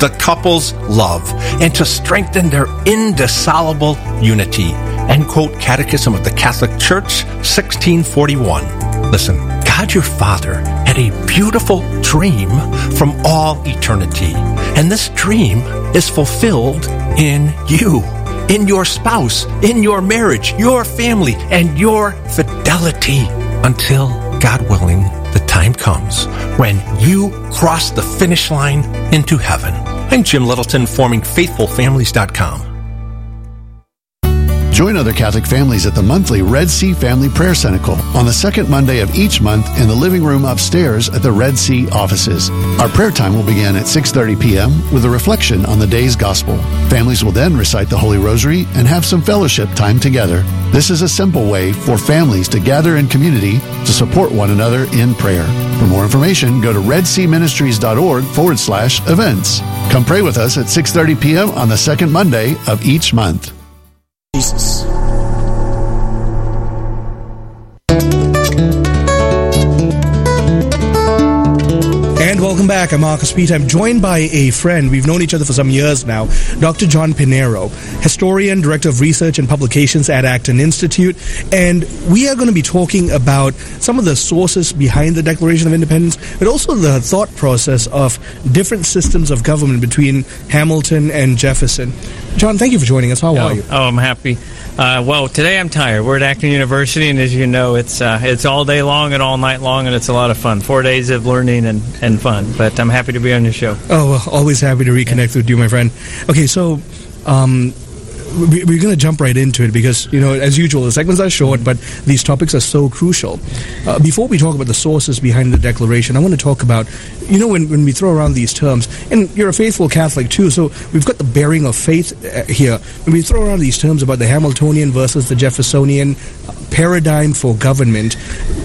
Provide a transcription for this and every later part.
the couple's love and to strengthen their indissoluble unity. End quote, Catechism of the Catholic Church, 1641. Listen, God your Father had a beautiful dream from all eternity, and this dream is fulfilled in you, in your spouse, in your marriage, your family, and your fidelity until, God willing, the time comes when you cross the finish line into heaven. I'm Jim Littleton, forming FaithfulFamilies.com. Join other Catholic families at the monthly Red Sea Family Prayer Cenacle on the second Monday of each month in the living room upstairs at the Red Sea offices. Our prayer time will begin at 6:30 p.m. with a reflection on the day's gospel. Families will then recite the Holy Rosary and have some fellowship time together. This is a simple way for families to gather in community to support one another in prayer. For more information, go to redseaministries.org/events. Come pray with us at 6:30 p.m. on the second Monday of each month. Jesus. And welcome back. I'm Marcus Peter. I'm joined by a friend. We've known each other for some years now, Dr. John Pinheiro, historian, director of research and publications at Acton Institute. And we are going to be talking about some of the sources behind the Declaration of Independence, but also the thought process of different systems of government between Hamilton and Jefferson. John, thank you for joining us. How are you? Oh, I'm happy. Well, today I'm tired. We're at Acton University, and as you know, it's all day long and all night long, and it's a lot of fun. 4 days of learning and fun. But I'm happy to be on your show. Oh, well, always happy to reconnect with you, my friend. Okay, so we're going to jump right into it because, you know, as usual, the segments are short, but these topics are so crucial. Before we talk about the sources behind the Declaration, I want to talk about, you know, when we throw around these terms, and you're a faithful Catholic too, so we've got the bearing of faith here. When we throw around these terms about the Hamiltonian versus the Jeffersonian paradigm for government,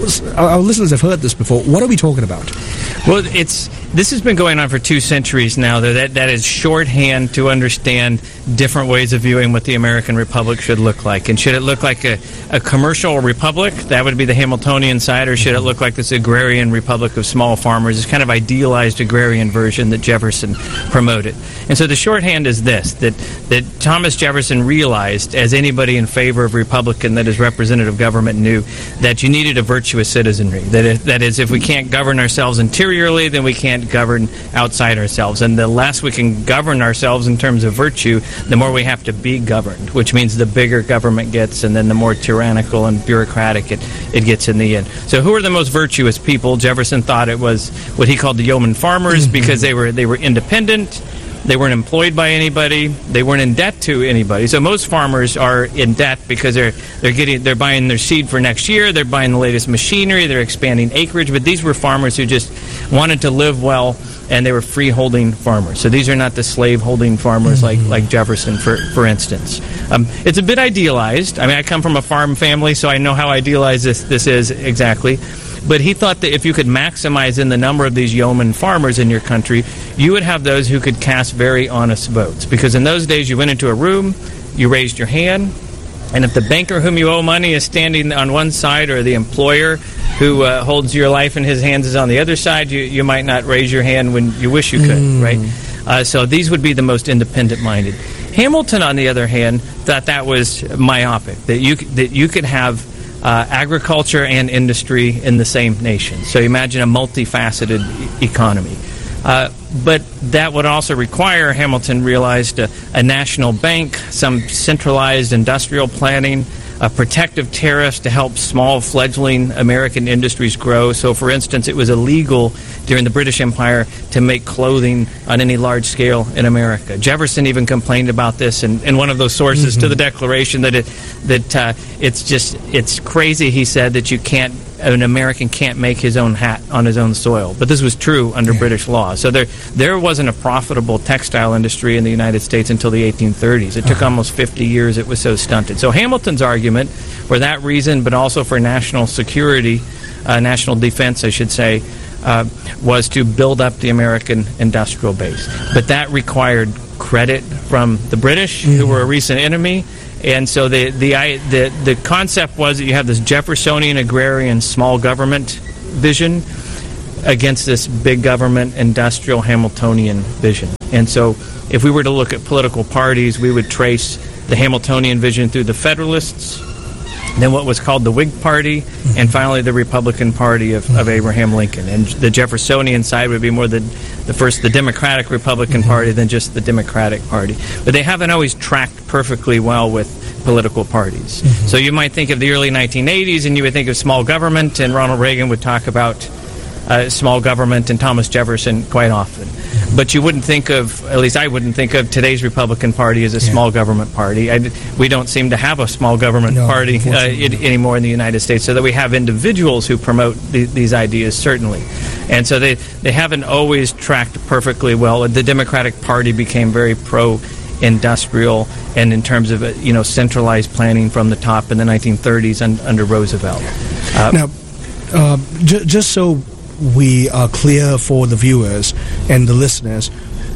our listeners have heard this before. What are we talking about? Well, this has been going on for 2 centuries now. That is shorthand to understand different ways of viewing what the American Republic should look like. And should it look like a commercial republic? That would be the Hamiltonian side. Or should it look like this agrarian republic of small farmers? This kind of idealized agrarian version that Jefferson promoted. And so the shorthand is this, that Thomas Jefferson realized, as anybody in favor of Republican that is representative government knew, that you needed a virtuous citizenry. That is, if we can't govern ourselves interiorly, then we can't govern outside ourselves. And the less we can govern ourselves in terms of virtue, the more we have to be governed, which means the bigger government gets, and then the more tyrannical and bureaucratic it gets in the end. So who are the most virtuous people? Jefferson thought it was what he called the yeoman farmers, because they were independent. They weren't employed by anybody. They weren't in debt to anybody. So most farmers are in debt because they're buying their seed for next year. They're buying the latest machinery. They're expanding acreage. But these were farmers who just wanted to live well, and they were free-holding farmers. So these are not the slave-holding farmers like Jefferson, for instance. It's a bit idealized. I mean, I come from a farm family, so I know how idealized this is exactly. But he thought that if you could maximize in the number of these yeoman farmers in your country, you would have those who could cast very honest votes. Because in those days, you went into a room, you raised your hand, and if the banker whom you owe money is standing on one side, or the employer who holds your life in his hands is on the other side, you might not raise your hand when you wish you could, right? So these would be the most independent-minded. Hamilton, on the other hand, thought that was myopic, that you could have agriculture and industry in the same nation. So imagine a multifaceted economy. But that would also require, Hamilton realized, a national bank, some centralized industrial planning, protective tariffs to help small fledgling American industries grow. So, for instance, it was illegal during the British Empire to make clothing on any large scale in America. Jefferson even complained about this in one of those sources to the Declaration, that it's crazy, he said, that an American can't make his own hat on his own soil. But this was true under British law. So there wasn't a profitable textile industry in the United States until the 1830s. It took almost 50 years. It was so stunted. So Hamilton's argument, for that reason, but also for national security, national defense, I should say, was to build up the American industrial base. But that required credit from the British, who were a recent enemy. And so the concept was that you have this Jeffersonian agrarian small government vision against this big government industrial Hamiltonian vision. And so if we were to look at political parties, we would trace the Hamiltonian vision through the Federalists, then what was called the Whig Party, and finally the Republican Party of Abraham Lincoln. And the Jeffersonian side would be more the Democratic Republican Party than just the Democratic Party. But they haven't always tracked perfectly well with political parties. So you might think of the early 1980s, and you would think of small government, and Ronald Reagan would talk about small government and Thomas Jefferson quite often. But you wouldn't think of, at least I wouldn't think of today's Republican Party as a small government party. We don't seem to have a small government party anymore in the United States, so that we have individuals who promote these ideas, certainly. And so they haven't always tracked perfectly well. The Democratic Party became very pro-industrial, and in terms of centralized planning from the top in the 1930s under Roosevelt. Now, just so we are clear for the viewers and the listeners,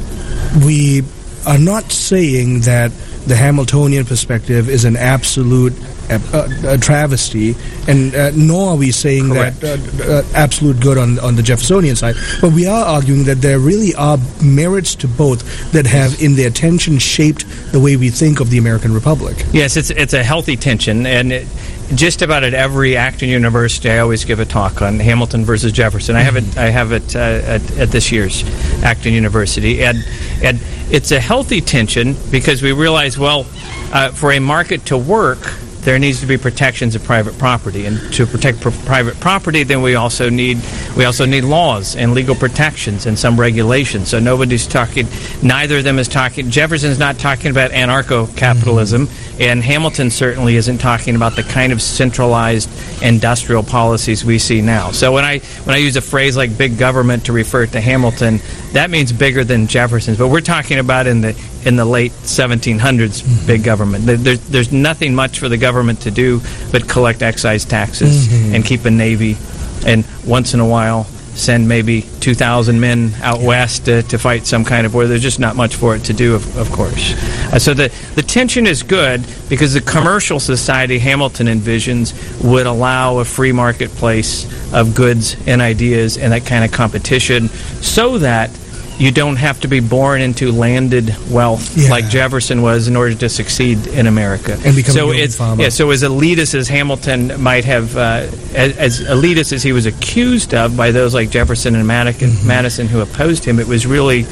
we are not saying that the Hamiltonian perspective is an absolute travesty, and nor are we saying that absolute good on the Jeffersonian side, but we are arguing that there really are merits to both that have in their tension shaped the way we think of the American Republic. Yes, it's a healthy tension, and just about at every Acton University, I always give a talk on Hamilton versus Jefferson. I have it at this year's Acton University, and it's a healthy tension because we realize, for a market to work, there needs to be protections of private property, and to protect private property, then we also need laws and legal protections and some regulations. So nobody's talking. Neither of them is talking. Jefferson's not talking about anarcho-capitalism, and Hamilton certainly isn't talking about the kind of centralized industrial policies we see now. So when I use a phrase like big government to refer to Hamilton, that means bigger than Jefferson's. But we're talking about in the late 1700s big government. There's nothing much for the government to do but collect excise taxes and keep a navy, and once in a while send maybe 2,000 men out west to fight some kind of war. There's just not much for it to do, of course. So the tension is good because the commercial society Hamilton envisions would allow a free marketplace of goods and ideas and that kind of competition, so that you don't have to be born into landed wealth like Jefferson was in order to succeed in America. And become a farmer. So as elitist as Hamilton might have, as elitist as he was accused of by those like Jefferson and Madison who opposed him, it was really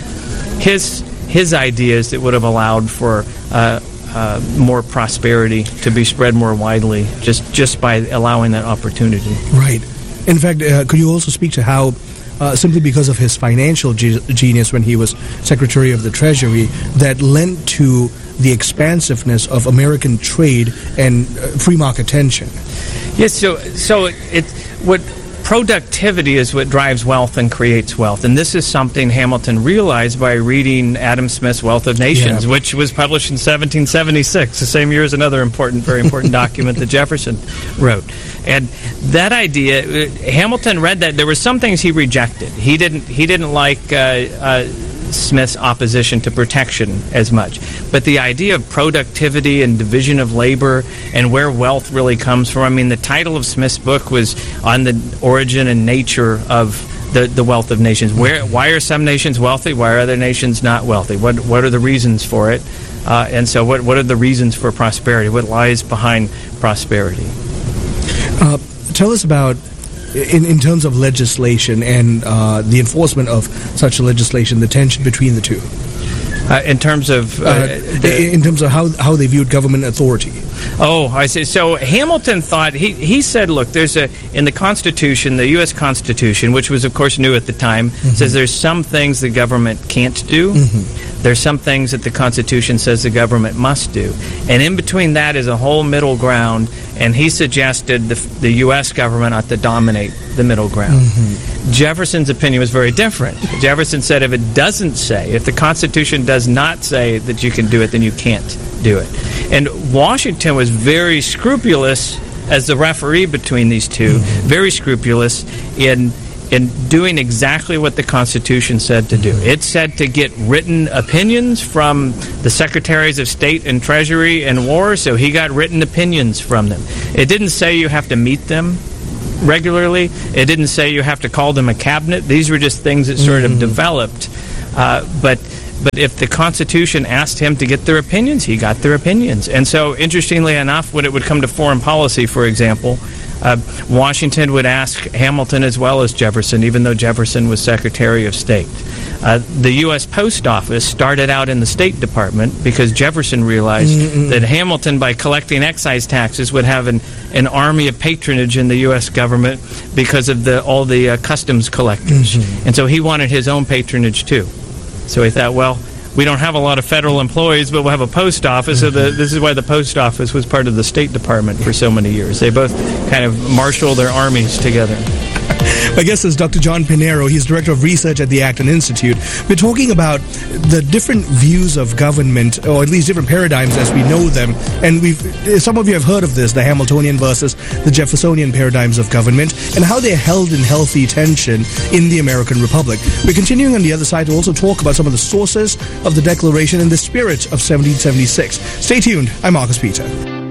his ideas that would have allowed for more prosperity to be spread more widely, just by allowing that opportunity. Right. In fact, could you also speak to how simply because of his financial genius when he was Secretary of the Treasury, that lent to the expansiveness of American trade and free market tension? Yes, so what productivity is what drives wealth and creates wealth. And this is something Hamilton realized by reading Adam Smith's Wealth of Nations, which was published in 1776, the same year as another very important document that Jefferson wrote. And that idea, Hamilton read that. There were some things he rejected. He didn't like Smith's opposition to protection as much. But the idea of productivity and division of labor and where wealth really comes from, I mean, the title of Smith's book was on the origin and nature of the wealth of nations. Why are some nations wealthy? Why are other nations not wealthy? What are the reasons for it? And so what are the reasons for prosperity? What lies behind prosperity? Tell us about, in terms of legislation and the enforcement of such legislation, the tension between the two. In terms of how they viewed government authority. Oh, I see. So Hamilton thought, he said, look, there's in the Constitution, the U.S. Constitution, which was of course new at the time, says there's some things the government can't do. There's some things that the Constitution says the government must do. And in between that is a whole middle ground, and he suggested the U.S. government ought to dominate the middle ground. Jefferson's opinion was very different. Jefferson said if the Constitution does not say that you can do it, then you can't do it. And Washington was very scrupulous as the referee between these two, very scrupulous in doing exactly what the Constitution said to do. It said to get written opinions from the Secretaries of State and Treasury and War, so he got written opinions from them. It didn't say you have to meet them regularly. It didn't say you have to call them a cabinet. These were just things that sort of developed. But But if the Constitution asked him to get their opinions, he got their opinions. And so, interestingly enough, when it would come to foreign policy, for example, Washington would ask Hamilton as well as Jefferson, even though Jefferson was Secretary of State. The U.S. Post Office started out in the State Department because Jefferson realized that Hamilton, by collecting excise taxes, would have an army of patronage in the U.S. government because of all the customs collectors. And so he wanted his own patronage, too. So he thought, well, we don't have a lot of federal employees, but we'll have a post office. So this is why the post office was part of the State Department for so many years. They both kind of marshaled their armies together. My guest is Dr. John Pinheiro. He's Director of Research at the Acton Institute. We're talking about the different views of government, or at least different paradigms as we know them. And some of you have heard of this, the Hamiltonian versus the Jeffersonian paradigms of government, and how they're held in healthy tension in the American Republic. We're continuing on the other side to also talk about some of the sources of the Declaration and the spirit of 1776. Stay tuned. I'm Marcus Peter.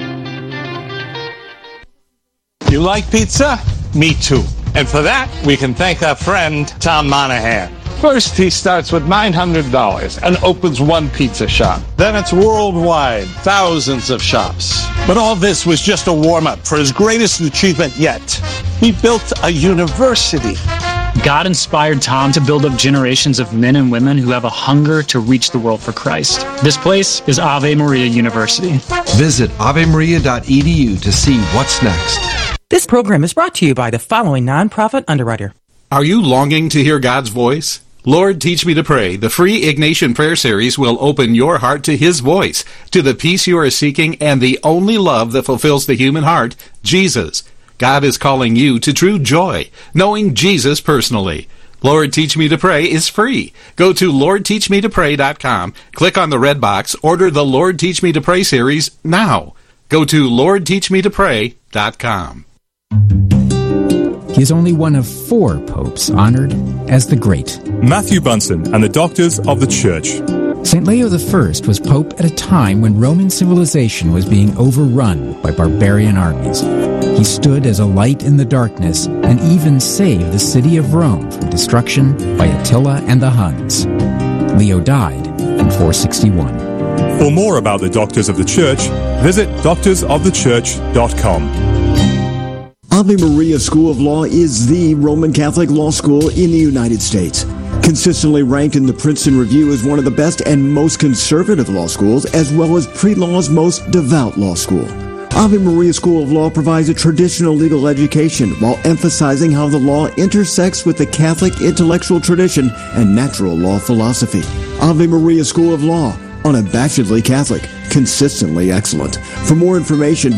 You like pizza? Me too. And for that, we can thank our friend Tom Monahan. First, he starts with $900 and opens one pizza shop. Then it's worldwide, thousands of shops. But all this was just a warm-up for his greatest achievement yet. He built a university. God inspired Tom to build up generations of men and women who have a hunger to reach the world for Christ. This place is Ave Maria University. Visit avemaria.edu to see what's next. This program is brought to you by the following nonprofit underwriter. Are you longing to hear God's voice? Lord, Teach Me to Pray, the free Ignatian prayer series will open your heart to His voice, to the peace you are seeking, and the only love that fulfills the human heart, Jesus. God is calling you to true joy, knowing Jesus personally. Lord, Teach Me to Pray is free. Go to LordTeachMeToPray.com, click on the red box, order the Lord, Teach Me to Pray series now. Go to LordTeachMeToPray.com. He is only one of 4 popes honored as the Great. Matthew Bunsen and the Doctors of the Church. St. Leo I was pope at a time when Roman civilization was being overrun by barbarian armies. He stood as a light in the darkness and even saved the city of Rome from destruction by Attila and the Huns. Leo died in 461. For more about the Doctors of the Church, visit doctorsofthechurch.com. Ave Maria School of Law is the Roman Catholic law school in the United States. Consistently ranked in the Princeton Review as one of the best and most conservative law schools, as well as pre-law's most devout law school. Ave Maria School of Law provides a traditional legal education while emphasizing how the law intersects with the Catholic intellectual tradition and natural law philosophy. Ave Maria School of Law, unabashedly Catholic, consistently excellent. For more information,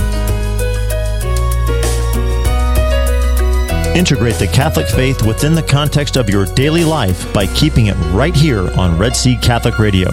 integrate the Catholic faith within the context of your daily life by keeping it right here on Red Sea Catholic Radio.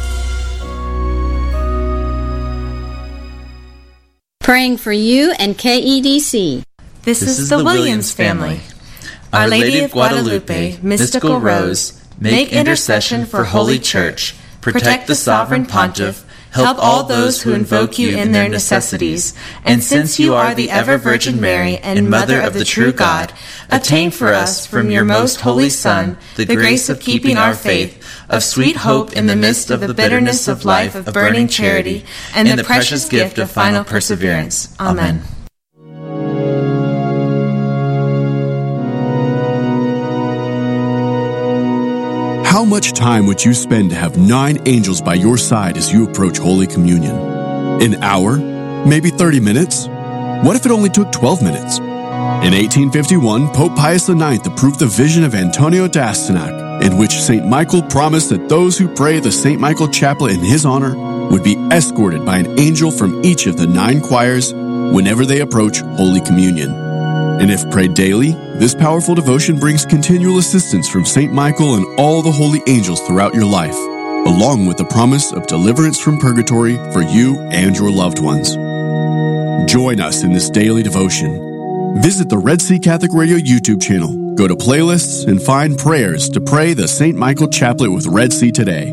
Praying for you and KEDC. This is the Williams family. Our Lady of Guadalupe, Mystical Rose, make intercession for Holy Church, protect the Sovereign Pontiff, help all those who invoke you in their necessities, and since you are the ever-Virgin Mary and Mother of the true God, attain for us from your most holy Son the grace of keeping our faith, of sweet hope in the midst of the bitterness of life of burning charity, and the precious gift of final perseverance. Amen. How much time would you spend to have 9 angels by your side as you approach Holy Communion? An hour? Maybe 30 minutes? What if it only took 12 minutes? In 1851, Pope Pius IX approved the vision of Antonio d'Astyanac, in which St. Michael promised that those who pray the St. Michael Chaplet in his honor would be escorted by an angel from each of the 9 choirs whenever they approach Holy Communion. And if prayed daily, this powerful devotion brings continual assistance from St. Michael and all the holy angels throughout your life, along with the promise of deliverance from purgatory for you and your loved ones. Join us in this daily devotion. Visit the Red Sea Catholic Radio YouTube channel, go to playlists, and find prayers to pray the St. Michael Chaplet with Red Sea today.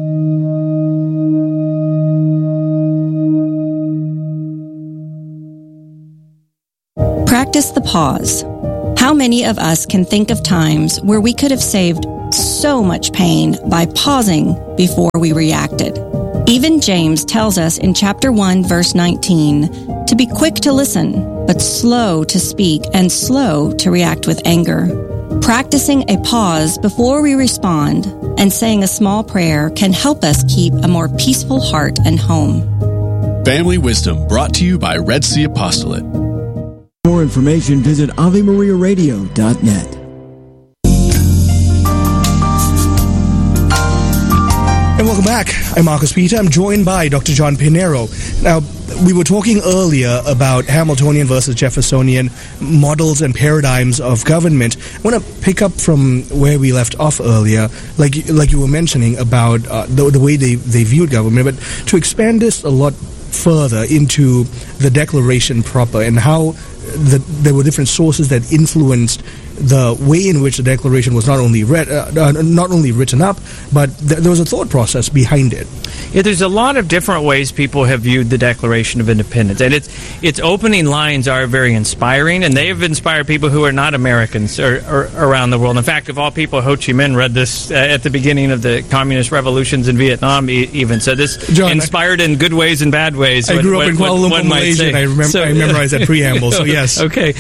Practice the pause. How many of us can think of times where we could have saved so much pain by pausing before we reacted? Even James tells us in chapter 1, verse 19, to be quick to listen, but slow to speak and slow to react with anger. Practicing a pause before we respond and saying a small prayer can help us keep a more peaceful heart and home. Family Wisdom, brought to you by Red Sea Apostolate. For more information, visit AveMariaRadio.net. And welcome back. I'm Marcus Peter. I'm joined by Dr. John Pinero. Now, we were talking earlier about Hamiltonian versus Jeffersonian models and paradigms of government. I want to pick up from where we left off earlier, like you were mentioning about the way they viewed government, but to expand this a lot further into the Declaration proper and how there were different sources that influenced the way in which the Declaration was not only written up, but there was a thought process behind it. Yeah, there's a lot of different ways people have viewed the Declaration of Independence, and its opening lines are very inspiring, and they have inspired people who are not Americans or around the world. In fact, of all people, Ho Chi Minh read this at the beginning of the communist revolutions in Vietnam, even. So this John, inspired in good ways and bad ways. I grew up in Kuala Lumpur, Malaysia, and I memorized that preamble. So yes, okay,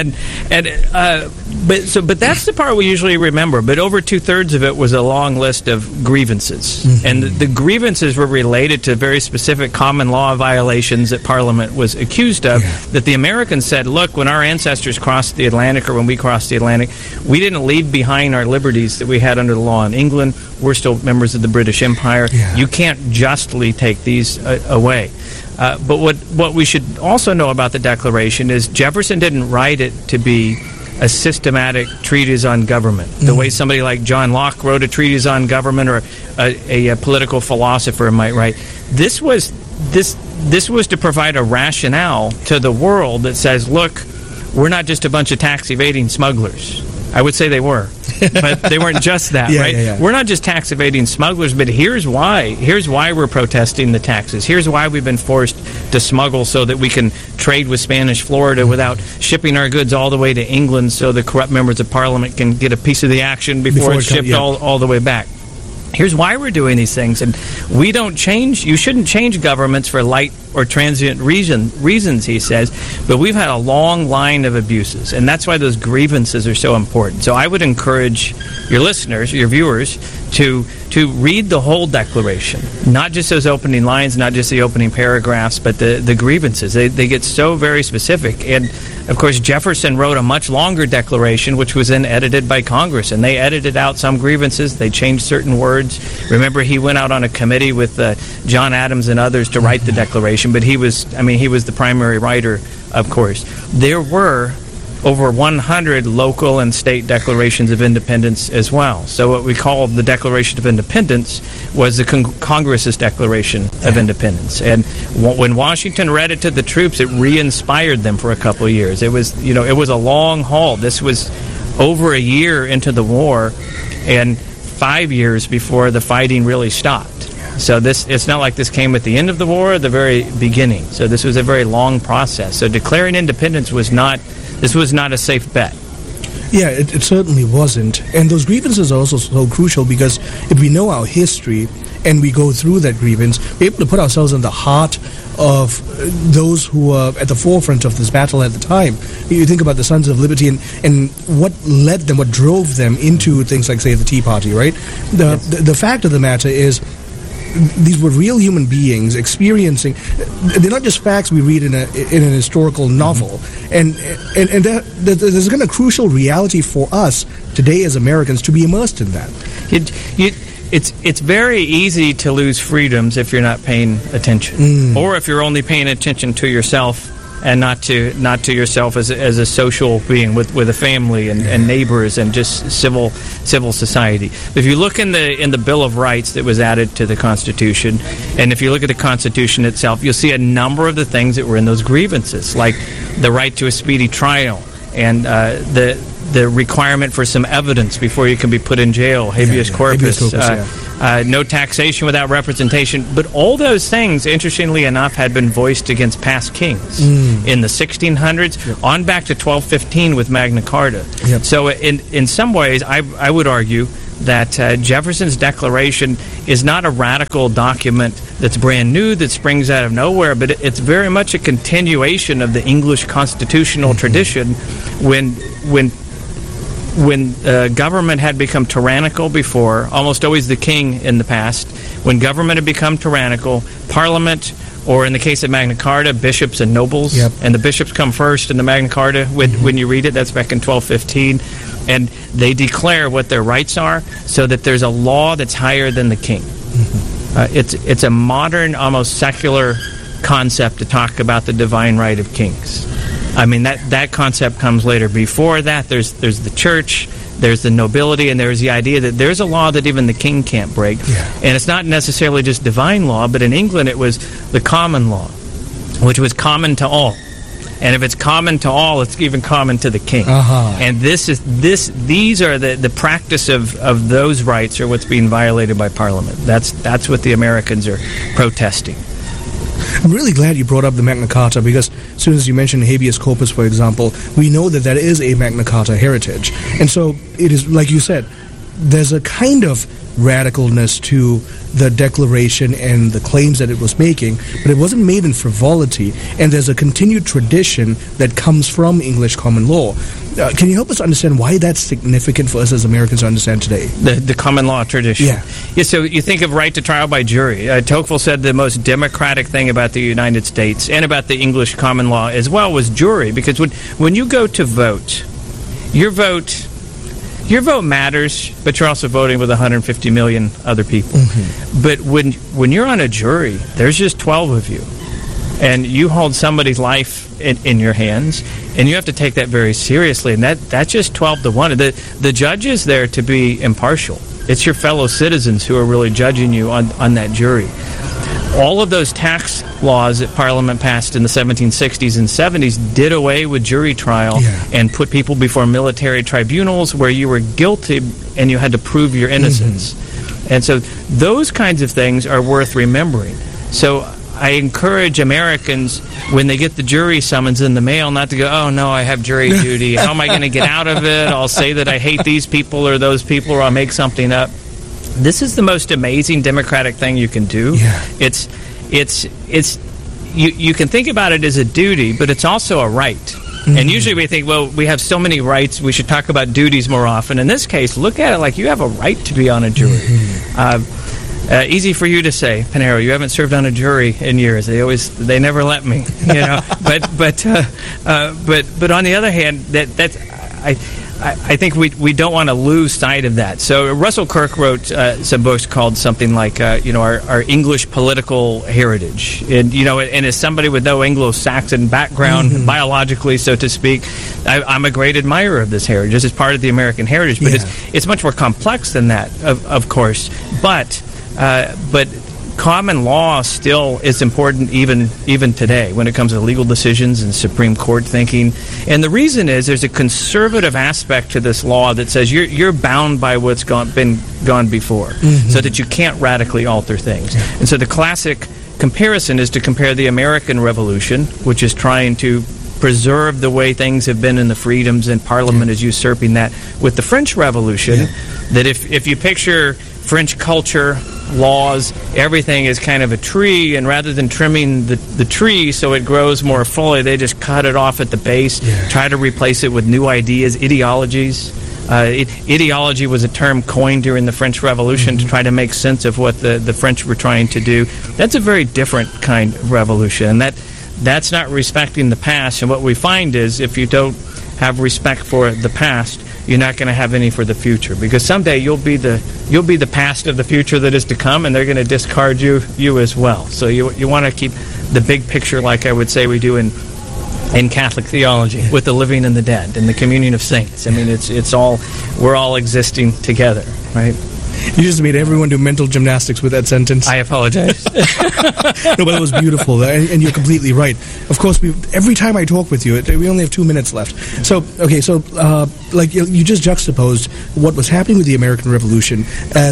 but that's the part we usually remember. But over 2/3 of it was a long list of grievances, and the grievances were related to very specific common law violations that Parliament was accused of, that the Americans said, look, when our ancestors crossed the Atlantic, or when we crossed the Atlantic, we didn't leave behind our liberties that we had under the law in England. We're still members of the British Empire. You can't justly take these away. But what we should also know about the Declaration is Jefferson didn't write it to be a systematic treatise on government, the way somebody like John Locke wrote a treatise on government, or a political philosopher might write. This was to provide a rationale to the world that says, look, we're not just a bunch of tax evading smugglers. I would say they were, but they weren't just that, right? Yeah. We're not just tax evading smugglers, but here's why. Here's why we're protesting the taxes. Here's why we've been forced to smuggle so that we can trade with Spanish Florida without shipping our goods all the way to England so the corrupt members of Parliament can get a piece of the action before it's shipped all the way back. Here's why we're doing these things, and we don't change. You shouldn't change governments for light or transient reasons, he says, but we've had a long line of abuses, and that's why those grievances are so important. So I would encourage your listeners, your viewers, to read the whole Declaration, not just those opening lines, not just the opening paragraphs, but the grievances. They get so very specific. And, of course, Jefferson wrote a much longer Declaration, which was then edited by Congress, and they edited out some grievances. They changed certain words. Remember, he went out on a committee with John Adams and others to write the Declaration, but he was the primary writer, of course. There were over 100 local and state declarations of independence as well. So what we call the Declaration of Independence was the Congress's Declaration of Independence. And when Washington read it to the troops, it re-inspired them for a couple of years. It was a long haul. This was over a year into the war and 5 years before the fighting really stopped. So it's not like this came at the end of the war or the very beginning. So this was a very long process. So declaring independence was not a safe bet. Yeah, it certainly wasn't. And those grievances are also so crucial because if we know our history and we go through that grievance, we're able to put ourselves in the heart of those who were at the forefront of this battle at the time. You think about the Sons of Liberty and what led them, what drove them into things like, say, the Tea Party, right? The fact of the matter is, these were real human beings experiencing. They're not just facts we read in an historical novel, and there's kind of crucial reality for us today as Americans to be immersed in that. It's very easy to lose freedoms if you're not paying attention, or if you're only paying attention to yourself and not to yourself as a social being with a family and neighbors and just civil society. If you look in the Bill of Rights that was added to the Constitution, and if you look at the Constitution itself, you'll see a number of the things that were in those grievances, like the right to a speedy trial and the requirement for some evidence before you can be put in jail, habeas corpus. no taxation without representation. But all those things, interestingly enough, had been voiced against past kings in the 1600s, on back to 1215 with Magna Carta. So in some ways, I would argue that Jefferson's Declaration is not a radical document that's brand new, that springs out of nowhere, but it's very much a continuation of the English constitutional tradition when government had become tyrannical before, almost always the king in the past. When government had become tyrannical, Parliament, or in the case of Magna Carta, bishops and nobles, and the bishops come first in the Magna Carta when you read it. That's back in 1215. And they declare what their rights are, so that there's a law that's higher than the king. It's a modern, almost secular concept to talk about the divine right of kings. I mean, that concept comes later. Before that, there's the church, there's the nobility, and there's the idea that there's a law that even the king can't break. And it's not necessarily just divine law, but in England it was the common law, which was common to all. And if it's common to all, it's even common to the king. And these are the practice of those rights are what's being violated by Parliament. That's what the Americans are protesting. I'm really glad you brought up the Magna Carta, because as soon as you mentioned habeas corpus, for example, we know that is a Magna Carta heritage. And so it is, like you said, there's a kind of radicalness to the Declaration and the claims that it was making, but it wasn't made in frivolity, and there's a continued tradition that comes from English common law. Can you help us understand why that's significant for us as Americans to understand today? The common law tradition. Yeah, so you think of right to trial by jury. Tocqueville said the most democratic thing about the United States and about the English common law as well was jury, because when you go to vote, your vote matters, but you're also voting with 150 million other people. But when you're on a jury, there's just 12 of you, and you hold somebody's life in your hands, and you have to take that very seriously. And that's just 12 to 1. The judge is there to be impartial. It's your fellow citizens who are really judging you on that jury. All of those tax laws that Parliament passed in the 1760s and 70s did away with jury trial and put people before military tribunals where you were guilty and you had to prove your innocence. And so those kinds of things are worth remembering. So I encourage Americans, when they get the jury summons in the mail, not to go, oh no, I have jury duty. How am I going to get out of it? I'll say that I hate these people or those people, or I'll make something up. This is the most amazing democratic thing you can do. It's you can think about it as a duty, but it's also a right. And usually we think, well, we have so many rights, we should talk about duties more often. In this case, look at it like you have a right to be on a jury. Easy for you to say, Panero, you haven't served on a jury in years. They never let me, you know. But on the other hand, I think we don't want to lose sight of that. So Russell Kirk wrote some books called something like our English political heritage, and and as somebody with no Anglo-Saxon background biologically, so to speak, I'm a great admirer of this heritage. This is part of the American heritage, but it's much more complex than that, of course. But common law still is important even today when it comes to legal decisions and Supreme Court thinking. And the reason is there's a conservative aspect to this law that says you're bound by what's been gone before, so that you can't radically alter things. And so the classic comparison is to compare the American Revolution, which is trying to preserve the way things have been in the freedoms, and Parliament is usurping that, with the French Revolution, that if you picture French culture, laws, everything is kind of a tree, and rather than trimming the tree so it grows more fully, they just cut it off at the base, try to replace it with new ideas, ideologies. Ideology was a term coined during the French Revolution to try to make sense of what the French were trying to do. That's a very different kind of revolution, and that's not respecting the past. And what we find is if you don't have respect for the past, you're not going to have any for the future, because someday you'll be the past of the future that is to come, and they're going to discard you as well. So you want to keep the big picture, like I would say we do in Catholic theology, with the living and the dead and the communion of saints. I mean, it's all, we're all existing together, right? You just made everyone do mental gymnastics with that sentence. I apologize. No, but it was beautiful, and you're completely right. Of course, every time I talk with you, we only have 2 minutes left. So, like you just juxtaposed what was happening with the American Revolution as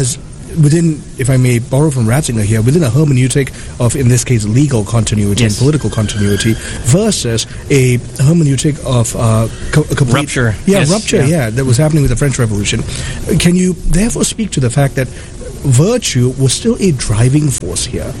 within, if I may borrow from Ratzinger here, within a hermeneutic of, in this case, legal continuity and political continuity versus a hermeneutic of complete rupture. Rupture, that was happening with the French Revolution. Can you therefore speak to the fact that virtue was still a driving force here,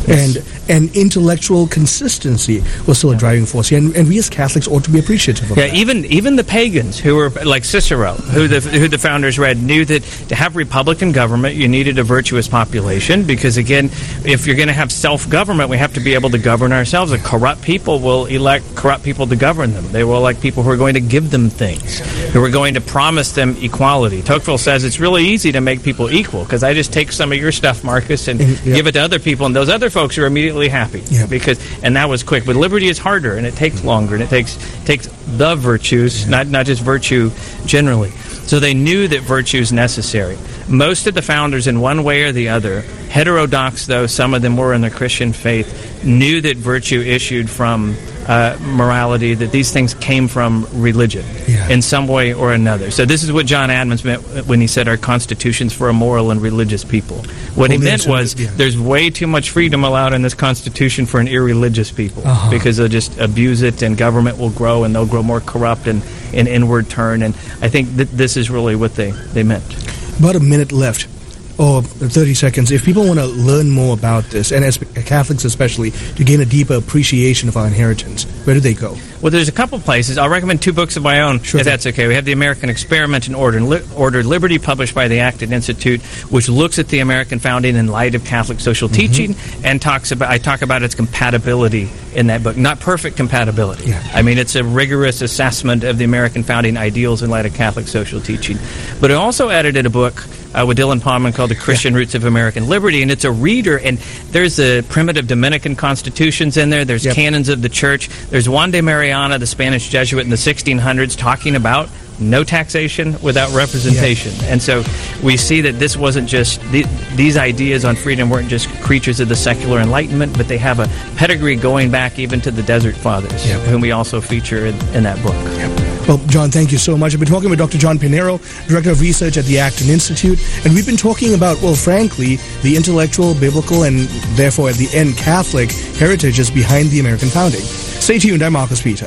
and intellectual consistency was still a driving force here, and we as Catholics ought to be appreciative of that. Even the pagans who were like Cicero, who the founders read, knew that to have republican government you needed a virtuous population, because again, if you're going to have self-government, we have to be able to govern ourselves. And corrupt people will elect corrupt people to govern them. They will elect people who are going to give them things, who are going to promise them equality. Tocqueville says it's really easy to make people equal, because I just take some of your stuff, Marcus, and give it to other people, and those other folks are immediately happy. And that was quick. But liberty is harder, and it takes longer, and it takes the virtues, not just virtue generally. So they knew that virtue is necessary. Most of the founders, in one way or the other, heterodox though some of them were in their Christian faith, knew that virtue issued from morality, that these things came from religion in some way or another. So this is what John Adams meant when he said our constitution's for a moral and religious people. What he meant was there's way too much freedom allowed in this constitution for an irreligious people, because they'll just abuse it, and government will grow, and they'll grow more corrupt and inward turn. And I think that this is really what they meant. About a minute left, or 30 seconds. If people want to learn more about this, and as Catholics especially, to gain a deeper appreciation of our inheritance, where do they go? Well, there's a couple places. I'll recommend 2 books of my own, if that's okay. We have The American Experiment in Ordered Liberty, published by the Acton Institute, which looks at the American founding in light of Catholic social teaching, and I talk about its compatibility in that book. Not perfect compatibility. I mean, it's a rigorous assessment of the American founding ideals in light of Catholic social teaching. But I also edited a book with Dylan Palman called The Christian Roots of American Liberty, and it's a reader, and there's the primitive Dominican constitutions in there, there's canons of the church, there's Juan de Mariana, the Spanish Jesuit in the 1600s, talking about no taxation without representation. And so we see that this wasn't just, these ideas on freedom weren't just creatures of the secular Enlightenment, but they have a pedigree going back even to the Desert Fathers, whom we also feature in that book. Well, John, thank you so much. I've been talking with Dr. John Pinero, Director of Research at the Acton Institute, and we've been talking about, well, frankly, the intellectual, biblical, and therefore at the end Catholic heritages behind the American founding. Stay tuned. I'm Marcus Peter.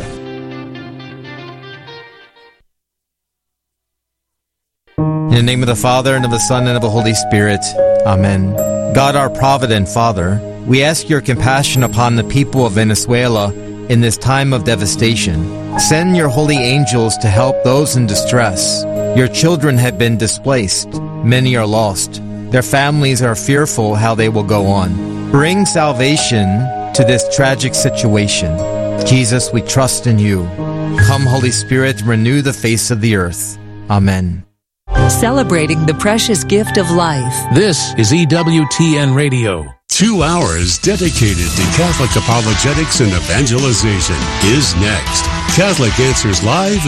In the name of the Father, and of the Son, and of the Holy Spirit. Amen. God, our provident Father, we ask your compassion upon the people of Venezuela in this time of devastation. Send your holy angels to help those in distress. Your children have been displaced. Many are lost. Their families are fearful how they will go on. Bring salvation to this tragic situation. Jesus, we trust in you. Come, Holy Spirit, renew the face of the earth. Amen. Celebrating the precious gift of life. This is EWTN Radio. 2 hours dedicated to Catholic apologetics and evangelization is next. Catholic Answers Live.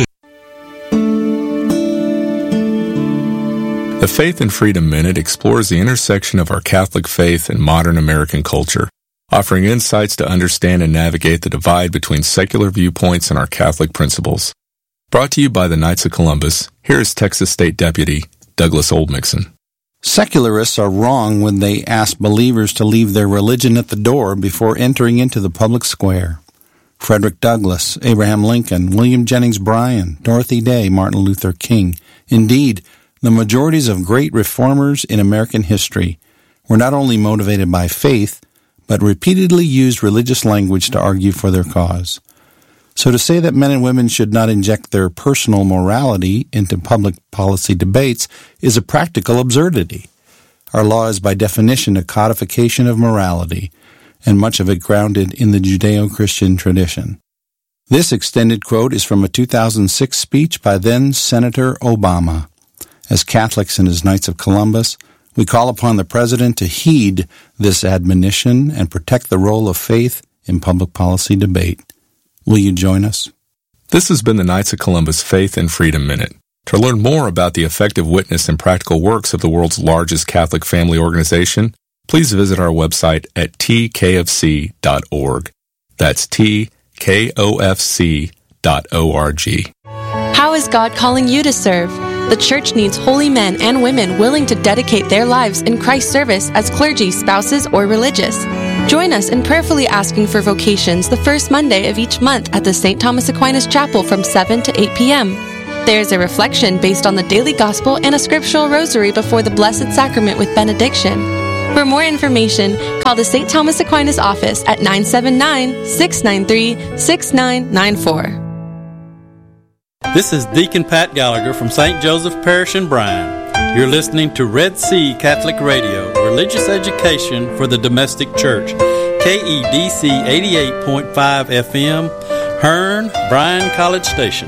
The Faith and Freedom Minute explores the intersection of our Catholic faith and modern American culture, offering insights to understand and navigate the divide between secular viewpoints and our Catholic principles. Brought to you by the Knights of Columbus, here is Texas State Deputy Douglas Oldmixon. Secularists are wrong when they ask believers to leave their religion at the door before entering into the public square. Frederick Douglass, Abraham Lincoln, William Jennings Bryan, Dorothy Day, Martin Luther King. Indeed, the majorities of great reformers in American history were not only motivated by faith, but repeatedly used religious language to argue for their cause. So to say that men and women should not inject their personal morality into public policy debates is a practical absurdity. Our law is by definition a codification of morality, and much of it grounded in the Judeo-Christian tradition. This extended quote is from a 2006 speech by then-Senator Obama. As Catholics and as Knights of Columbus, we call upon the President to heed this admonition and protect the role of faith in public policy debate. Will you join us? This has been the Knights of Columbus Faith and Freedom Minute. To learn more about the effective witness and practical works of the world's largest Catholic family organization, please visit our website at tkofc.org. That's tkofc.org. How is God calling you to serve? The church needs holy men and women willing to dedicate their lives in Christ's service as clergy, spouses, or religious. Join us in prayerfully asking for vocations the first Monday of each month at the St. Thomas Aquinas Chapel from 7 to 8 p.m. There's a reflection based on the daily gospel and a scriptural rosary before the Blessed Sacrament with benediction. For more information, call the St. Thomas Aquinas office at 979-693-6994. This is Deacon Pat Gallagher from St. Joseph Parish in Bryan. You're listening to Red Sea Catholic Radio, religious education for the domestic church. KEDC 88.5 FM, Hearn, Bryan College Station.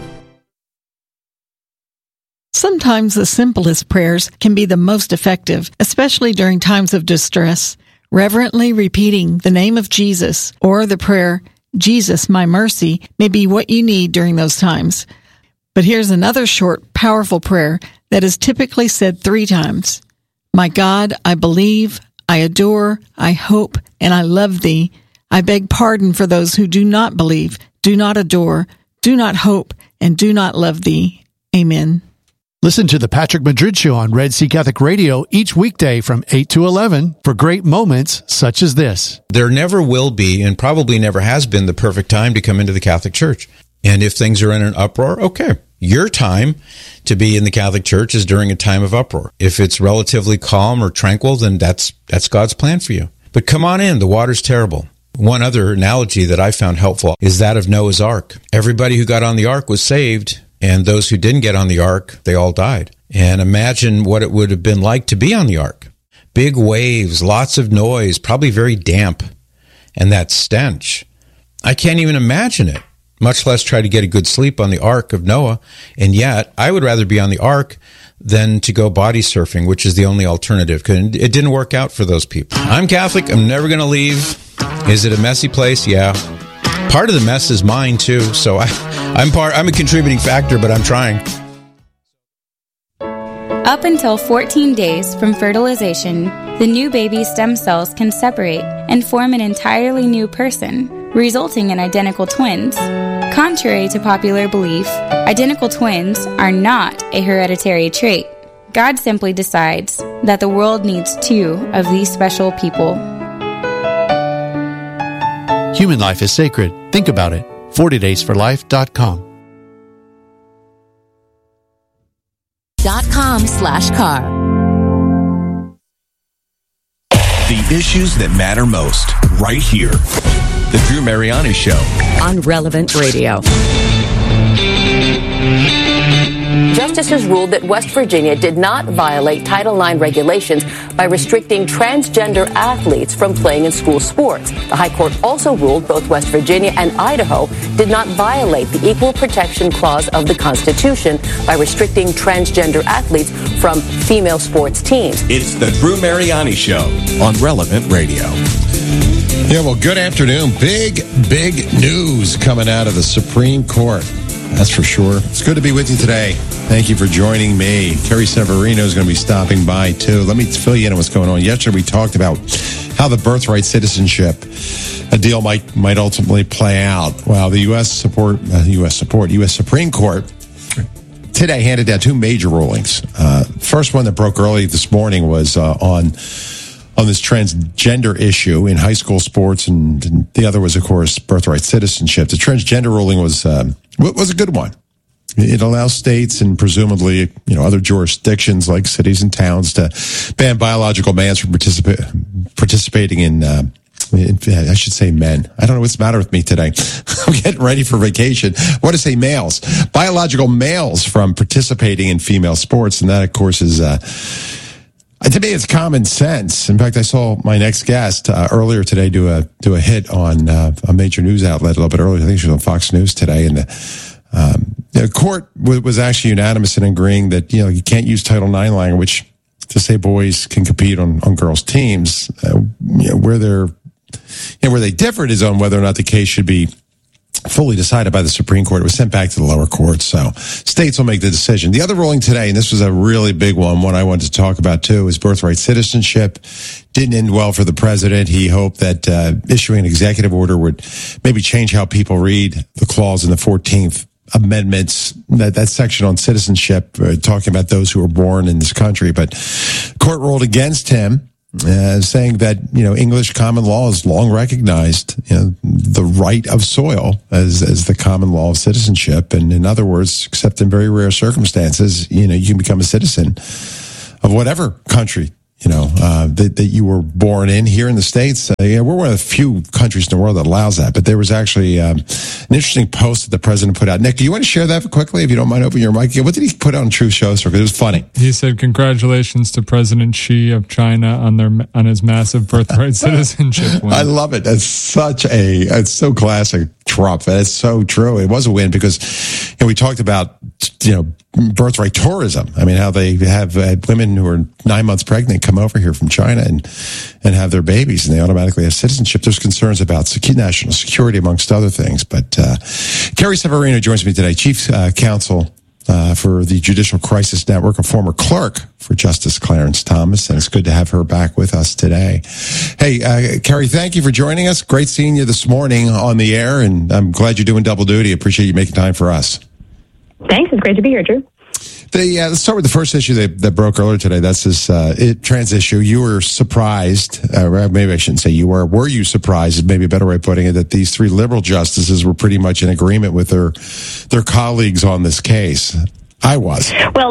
Sometimes the simplest prayers can be the most effective, especially during times of distress. Reverently repeating the name of Jesus or the prayer, Jesus, my mercy, may be what you need during those times. But here's another short, powerful prayer that is typically said 3 times. My God, I believe, I adore, I hope, and I love thee. I beg pardon for those who do not believe, do not adore, do not hope, and do not love thee. Amen. Listen to the Patrick Madrid Show on Red Sea Catholic Radio each weekday from 8 to 11 for great moments such as this. There never will be, and probably never has been, the perfect time to come into the Catholic Church. And if things are in an uproar, okay. Your time to be in the Catholic Church is during a time of uproar. If it's relatively calm or tranquil, then that's God's plan for you. But come on in, the water's terrible. One other analogy that I found helpful is that of Noah's Ark. Everybody who got on the ark was saved, and those who didn't get on the ark, they all died. And imagine what it would have been like to be on the ark. Big waves, lots of noise, probably very damp, and that stench. I can't even imagine it, much less try to get a good sleep on the Ark of Noah. And yet, I would rather be on the Ark than to go body surfing, which is the only alternative, because it didn't work out for those people. I'm Catholic. I'm never going to leave. Is it a messy place? Yeah. Part of the mess is mine, too, so I'm a contributing factor, but I'm trying. Up until 14 days from fertilization, the new baby's stem cells can separate and form an entirely new person, resulting in identical twins. Contrary to popular belief, identical twins are not a hereditary trait. God simply decides that the world needs 2 of these special people. Human life is sacred. Think about it. 40daysforlife.com. .com/car. The issues that matter most, right here. The Drew Mariani Show. On Relevant Radio. Justices ruled that West Virginia did not violate Title IX regulations by restricting transgender athletes from playing in school sports. The High Court also ruled both West Virginia and Idaho did not violate the Equal Protection Clause of the Constitution by restricting transgender athletes from female sports teams. It's the Drew Mariani Show on Relevant Radio. Yeah, well, good afternoon. Big news coming out of the Supreme Court. That's for sure. It's good to be with you today. Thank you for joining me. Terry Severino is going to be stopping by, too. Let me fill you in on what's going on. Yesterday, we talked about how the birthright citizenship deal might ultimately play out. Well, the U.S. Supreme Court today handed down 2 major rulings. First one that broke early this morning was on this transgender issue in high school sports, and the other was, of course, birthright citizenship. The transgender ruling was a good one. It allows states and presumably, other jurisdictions like cities and towns to ban biological males from participating in, I should say men. I don't know what's the matter with me today. I'm getting ready for vacation. What to say males? Biological males from participating in female sports. And that, of course, is, to me, it's common sense. In fact, I saw my next guest earlier today do a hit on a major news outlet a little bit earlier. I think she was on Fox News today, and the court was actually unanimous in agreeing that you can't use Title IX language to say boys can compete on girls' teams. Where they differed is on whether or not the case should be fully decided by the Supreme Court. It was sent back to the lower court, so states will make the decision. The other ruling today, and this was a really big one I wanted to talk about too, is birthright citizenship. Didn't end well for the president. He hoped that issuing an executive order would maybe change how people read the clause in the 14th amendments, that section on citizenship, talking about those who were born in this country. But court ruled against him, saying that, English common law has long recognized, the right of soil as the common law of citizenship. And in other words, except in very rare circumstances, you can become a citizen of whatever country that you were born in. Here in the States, we're one of the few countries in the world that allows that. But there was actually an interesting post that the president put out. Nick, do you want to share that quickly, if you don't mind opening your mic? What did he put on Truth Show? Because it was funny. He said, "Congratulations to President Xi of China on his massive birthright citizenship win." I love it. It's so classic Trump. And it's so true. It was a win because we talked about birthright tourism. I mean, how they have women who are 9 months pregnant come over here from China and have their babies, and they automatically have citizenship. There's concerns about national security, amongst other things. But Carrie Severino joins me today, Chief Counsel for the Judicial Crisis Network, a former clerk for Justice Clarence Thomas, and it's good to have her back with us today. Hey, Carrie, thank you for joining us. Great seeing you this morning on the air, and I'm glad you're doing double duty. Appreciate you making time for us. Thanks. It's great to be here, Drew. Let's start with the first issue that broke earlier today. That's this trans issue. You were surprised, maybe I shouldn't say you were. Were you surprised, is maybe a better way of putting it, that these three liberal justices were pretty much in agreement with their colleagues on this case? I was. Well,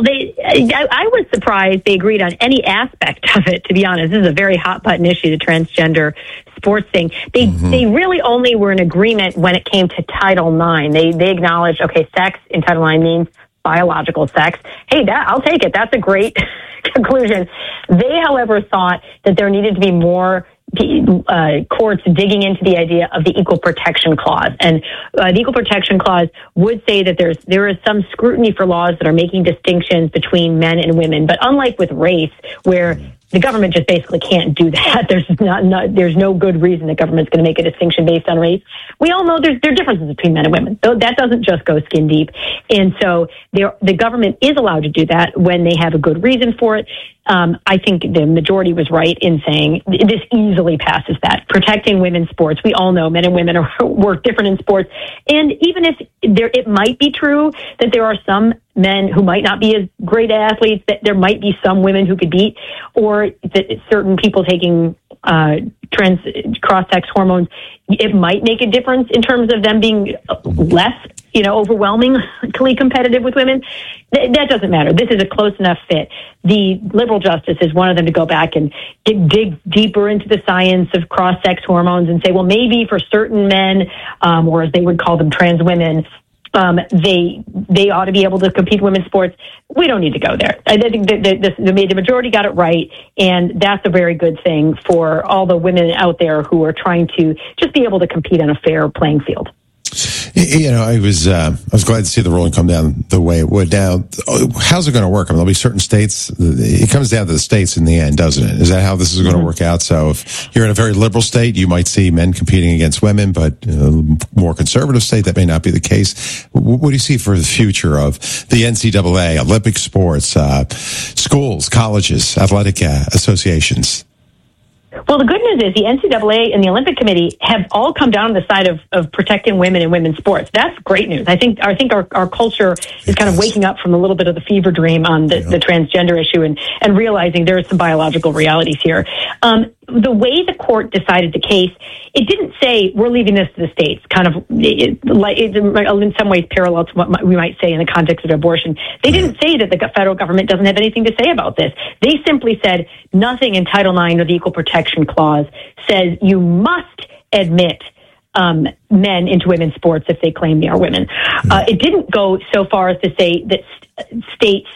I was surprised they agreed on any aspect of it, to be honest. This is a very hot-button issue, the transgender sports thing. They really only were in agreement when it came to Title IX. They acknowledged, okay, sex in Title IX means biological sex. Hey, I'll take it. That's a great conclusion. They, however, thought that there needed to be more courts digging into the idea of the Equal Protection Clause. And the Equal Protection Clause would say that there is some scrutiny for laws that are making distinctions between men and women. But unlike with race, where the government just basically can't do that. There's no good reason the government's going to make a distinction based on race. We all know there are differences between men and women. So that doesn't just go skin deep. And so the government is allowed to do that when they have a good reason for it. I think the majority was right in saying this easily passes that. Protecting women's sports. We all know men and women work different in sports. And even if it might be true that there are some men who might not be as great athletes, that there might be some women who could beat, or that certain people taking cross-sex hormones, it might make a difference in terms of them being less, overwhelmingly competitive with women. That doesn't matter. This is a close enough fit. The liberal justices wanted them to go back and dig deeper into the science of cross-sex hormones and say, well, maybe for certain men, or as they would call them, trans women, they ought to be able to compete in women's sports. We don't need to go there. I think the majority got it right, and that's a very good thing for all the women out there who are trying to just be able to compete on a fair playing field. I was glad to see the ruling come down the way it would. Now, how's it going to work? I mean, there'll be certain states. It comes down to the states in the end, doesn't it? Is that how this is going to work out? So if you're in a very liberal state, you might see men competing against women, but more conservative state, that may not be the case. What do you see for the future of the NCAA, Olympic sports, schools, colleges, athletic associations? Well, the good news is the NCAA and the Olympic Committee have all come down on the side of protecting women in women's sports. That's great news. I think our culture is kind of waking up from a little bit of the fever dream on the transgender issue and realizing there are some biological realities here. The way the court decided the case, it didn't say we're leaving this to the states, kind of in some ways parallel to what we might say in the context of abortion. They didn't say that the federal government doesn't have anything to say about this. They simply said nothing in Title IX or the Equal Protection Clause says you must admit men into women's sports if they claim they are women. It didn't go so far as to say that states,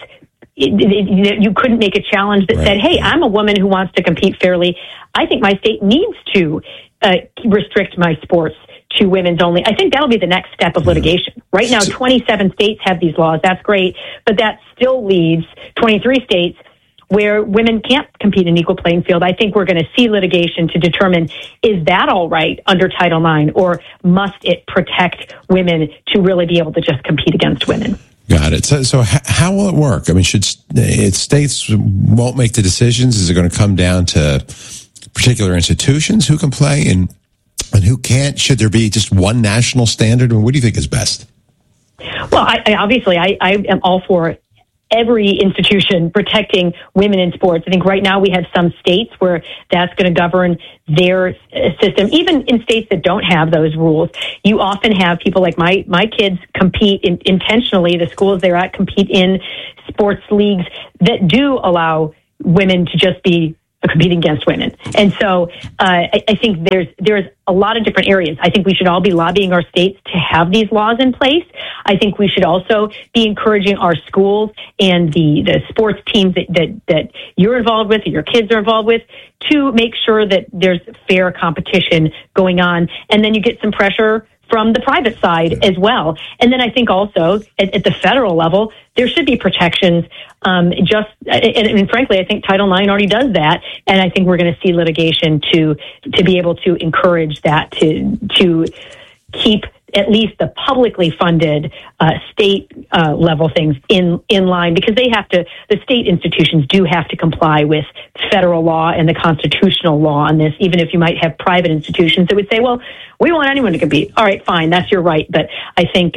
you couldn't make a challenge that said, hey, I'm a woman who wants to compete fairly. I think my state needs to restrict my sports to women's only. I think that'll be the next step of litigation. Right now, 27 states have these laws. That's great. But that still leaves 23 states where women can't compete in equal playing field. I think we're going to see litigation to determine, is that all right under Title IX, or must it protect women to really be able to just compete against women? Got it. So how will it work? I mean, states won't make the decisions? Is it going to come down to particular institutions who can play and who can't? Should there be just one national standard? I mean, what do you think is best? Well, I am all for every institution protecting women in sports. I think right now we have some states where that's going to govern their system. Even in states that don't have those rules, you often have people like my kids compete intentionally. The schools they're at compete in sports leagues that do allow women to just be competing against women. And so I think there's a lot of different areas. I think we should all be lobbying our states to have these laws in place. I think we should also be encouraging our schools and the sports teams that you're involved with, that your kids are involved with, to make sure that there's fair competition going on. And then you get some pressure from the private side as well. And then I think also at the federal level, there should be protections. And frankly, I think Title IX already does that. And I think we're going to see litigation to be able to encourage that, to keep at least the publicly funded state level things in line, because the state institutions do have to comply with federal law and the constitutional law on this, even if you might have private institutions that would say, well, we want anyone to compete. All right, fine, that's your right. But I think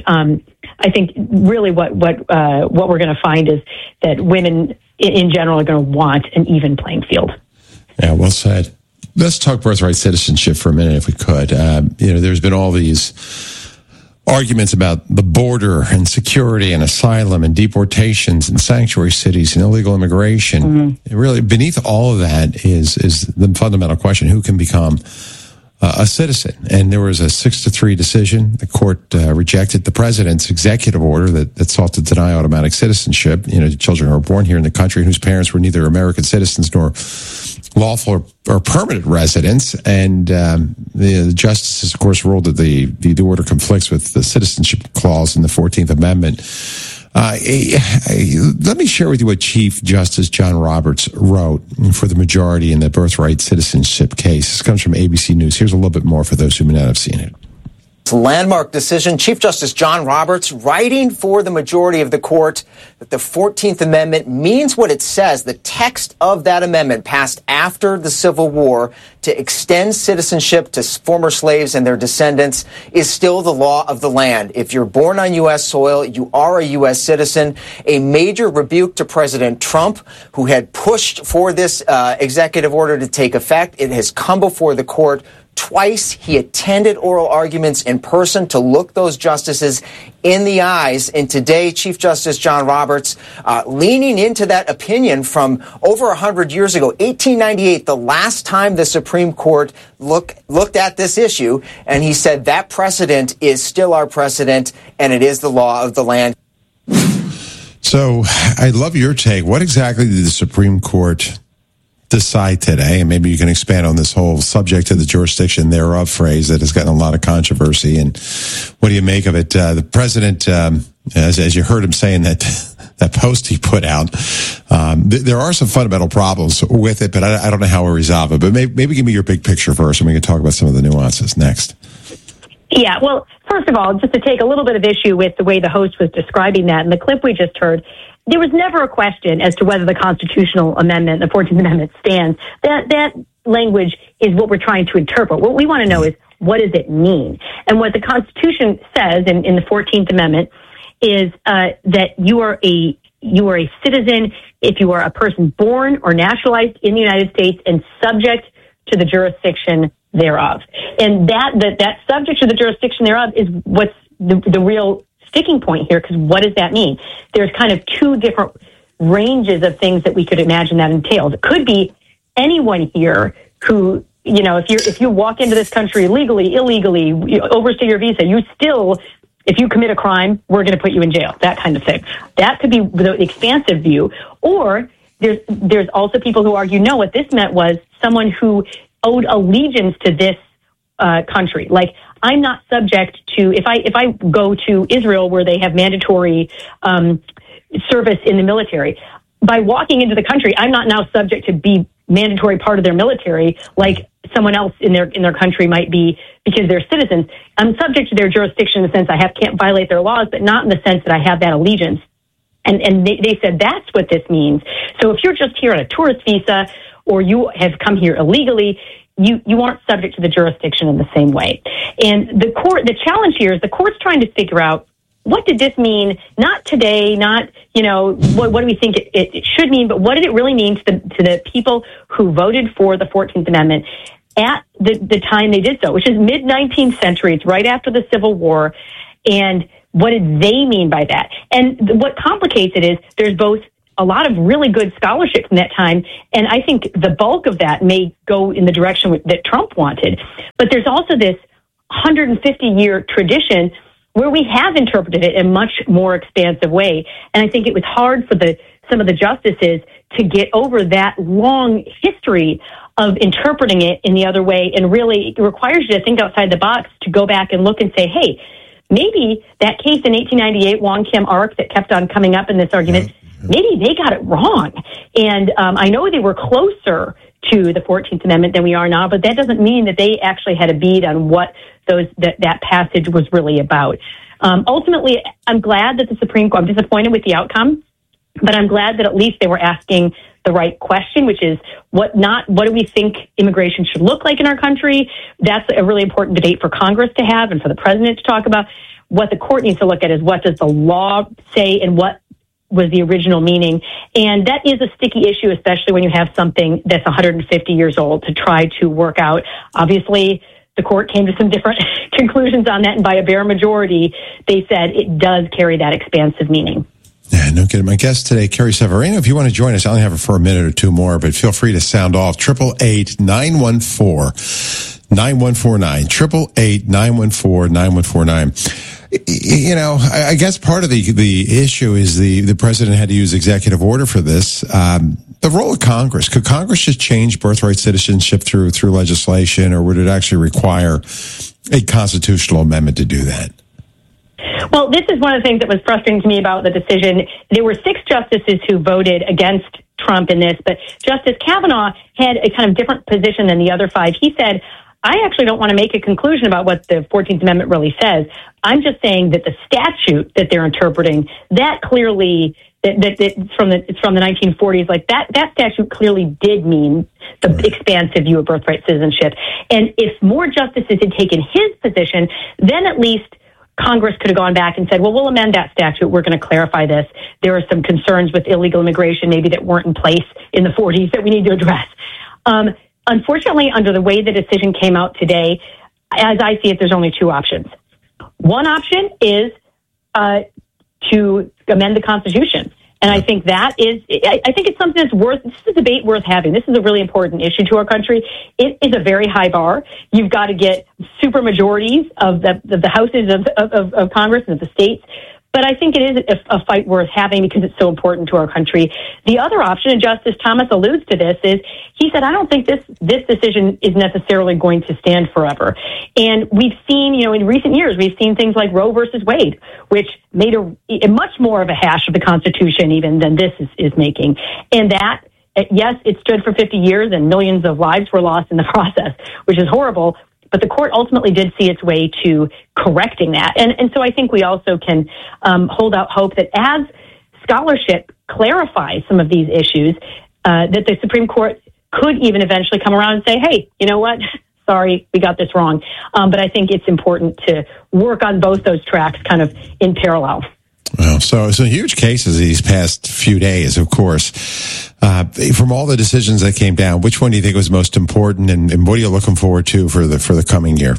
really what we're going to find is that women in general are going to want an even playing field. Yeah, well said. Let's talk birthright citizenship for a minute, if we could. There's been all these arguments about the border and security and asylum and deportations and sanctuary cities and illegal immigration. Mm-hmm. Really, beneath all of that is the fundamental question: who can become a citizen? And there was a 6-3 decision. The court rejected the president's executive order that sought to deny automatic citizenship. Children who are born here in the country and whose parents were neither American citizens nor lawful or permanent residents. And the justices, of course, ruled that the order conflicts with the citizenship clause in the 14th Amendment. Let me share with you what Chief Justice John Roberts wrote for the majority in the birthright citizenship case. This comes from ABC News. Here's a little bit more for those who may not have seen it. Landmark decision, Chief Justice John Roberts writing for the majority of the court that the 14th Amendment means what it says. The text of that amendment passed after the Civil War to extend citizenship to former slaves and their descendants is still the law of the land. If you're born on U.S. soil, you are a U.S. citizen. A major rebuke to President Trump, who had pushed for this executive order to take effect. It has come before the court twice. He attended oral arguments in person to look those justices in the eyes. And today, Chief Justice John Roberts, leaning into that opinion from over 100 years ago, 1898, the last time the Supreme Court looked at this issue, and he said that precedent is still our precedent, and it is the law of the land. So I love your take. What exactly did the Supreme Court decide today? And maybe you can expand on this whole subject to the jurisdiction thereof phrase that has gotten a lot of controversy. And what do you make of it? The president, as you heard him saying that post he put out, there are some fundamental problems with it, but I don't know how we resolve it. But maybe give me your big picture first, and we can talk about some of the nuances next. Yeah, well, first of all, just to take a little bit of issue with the way the host was describing that in the clip we just heard, there was never a question as to whether the constitutional amendment, the 14th Amendment, stands. That language is what we're trying to interpret. What we want to know is, what does it mean? And what the Constitution says in the 14th Amendment is that you are a citizen if you are a person born or naturalized in the United States and subject to the jurisdiction thereof. And that subject to the jurisdiction thereof is what's the real sticking point here, because what does that mean? There's kind of two different ranges of things that we could imagine that entails. It could be anyone here who, if you walk into this country illegally, overstay your visa, if you commit a crime, we're going to put you in jail, that kind of thing. That could be the expansive view. Or there's also people who argue, no, what this meant was someone who owed allegiance to this country. Like, I'm not subject to, if I go to Israel where they have mandatory service in the military, by walking into the country, I'm not now subject to be mandatory part of their military like someone else in their country might be because they're citizens. I'm subject to their jurisdiction in the sense I can't violate their laws, but not in the sense that I have that allegiance. And they said that's what this means. So if you're just here on a tourist visa or you have come here illegally, you aren't subject to the jurisdiction in the same way. And the challenge here is the court's trying to figure out what did this mean? Not today, not, what do we think it should mean, but what did it really mean to the people who voted for the 14th Amendment at the time they did so, which is mid-19th century. It's right after the Civil War. And what did they mean by that? And what complicates it is there's both a lot of really good scholarship from that time, and I think the bulk of that may go in the direction that Trump wanted. But there's also this 150-year tradition where we have interpreted it in a much more expansive way. And I think it was hard for some of the justices to get over that long history of interpreting it in the other way. And really, it requires you to think outside the box, to go back and look and say, hey, maybe that case in 1898, Wong Kim Ark, that kept on coming up in this argument, maybe they got it wrong. And I know they were closer to the 14th Amendment than we are now, but that doesn't mean that they actually had a bead on what that passage was really about. Ultimately, I'm glad that the Supreme Court, I'm disappointed with the outcome, but I'm glad that at least they were asking the right question, which is what do we think immigration should look like in our country? That's a really important debate for Congress to have and for the president to talk about. What the court needs to look at is what does the law say and what was the original meaning. And that is a sticky issue, especially when you have something that's 150 years old, to try to work out. Obviously, the court came to some different conclusions on that, and by a bare majority, they said it does carry that expansive meaning. Yeah, no kidding. My guest today, Carrie Severino. If you want to join us, I only have her for a minute or two more, but feel free to sound off. 888-914-9149. 888-914-9149. I guess part of the issue is the president had to use executive order for this. The role of Congress. Could Congress just change birthright citizenship through legislation, or would it actually require a constitutional amendment to do that? Well, this is one of the things that was frustrating to me about the decision. There were 6 justices who voted against Trump in this, but Justice Kavanaugh had a kind of different position than the other 5. He said, I actually don't want to make a conclusion about what the 14th Amendment really says. I'm just saying that the statute that they're interpreting, that clearly, it's from the 1940s, like that statute clearly did mean the expansive view of birthright citizenship. And if more justices had taken his position, then at least Congress could have gone back and said, well, we'll amend that statute. We're going to clarify this. There are some concerns with illegal immigration maybe that weren't in place in the 40s that we need to address. Unfortunately, under the way the decision came out today, as I see it, there's only 2 options. One option is to amend the Constitution. And I think I think it's something this is a debate worth having. This is a really important issue to our country. It is a very high bar. You've got to get super majorities of the houses of Congress and of the states. But I think it is a fight worth having because it's so important to our country. The other option, and Justice Thomas alludes to this, is he said, I don't think this decision is necessarily going to stand forever. And we've seen, in recent years, we've seen things like Roe versus Wade, which made a much more of a hash of the Constitution even than this is making. And that, yes, it stood for 50 years and millions of lives were lost in the process, which is horrible. But the court ultimately did see its way to correcting that. And so I think we also can hold out hope that as scholarship clarifies some of these issues, that the Supreme Court could even eventually come around and say, hey, you know what? Sorry, we got this wrong. But I think it's important to work on both those tracks kind of in parallel. Well, so huge cases these past few days, of course. From all the decisions that came down, which one do you think was most important, and what are you looking forward to for the coming year?